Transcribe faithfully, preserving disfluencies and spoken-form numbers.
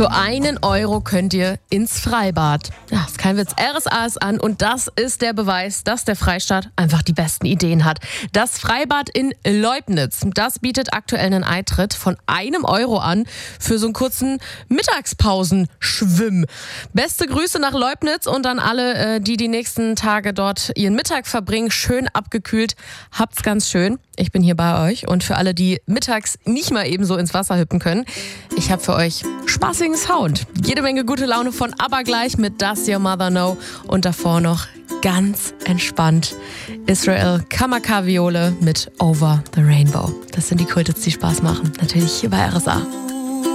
Für einen Euro könnt ihr ins Freibad. Ja, ist kein Witz. R S A ist an und das ist der Beweis, dass der Freistaat einfach die besten Ideen hat. Das Freibad in Leubnitz, das bietet aktuell einen Eintritt von einem Euro an für so einen kurzen Mittagspausenschwimm. Beste Grüße nach Leubnitz und an alle, die die nächsten Tage dort ihren Mittag verbringen. Schön abgekühlt. Habt's ganz schön. Ich bin hier bei euch und für alle, die mittags nicht mal eben so ins Wasser hüpfen können, ich habe für euch spaßigen Sound. Jede Menge gute Laune von ABBA gleich mit Does Your Mother Know und davor noch ganz entspannt Israel Kamakawiole mit Over the Rainbow. Das sind die Kulthits, die Spaß machen. Natürlich hier bei R S A.